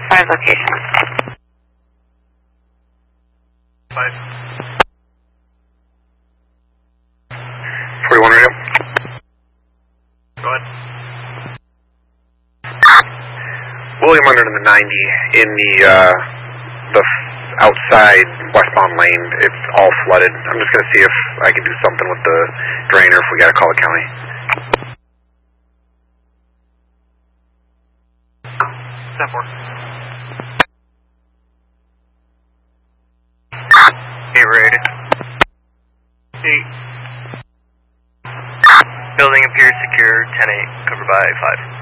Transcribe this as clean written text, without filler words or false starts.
5 locations. 5. 41 radio. Go ahead. William under the 90 in the outside westbound lane. It's all flooded. I'm just going to see if I can do something with the drainer if we got to call the county. 10-4. 8 rated. 8. Building appears secure, 10-8, covered by 5.